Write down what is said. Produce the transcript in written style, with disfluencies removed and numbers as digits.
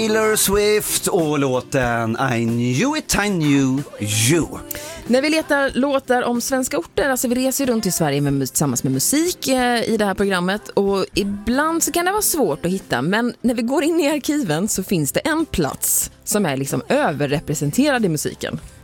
Taylor Swift och låten I knew you. När vi letar låtar om svenska orter, alltså vi reser runt i Sverige tillsammans med musik i det här programmet, och ibland så kan det vara svårt att hitta, men när vi går in i arkiven så finns det en plats som är liksom överrepresenterad i musiken.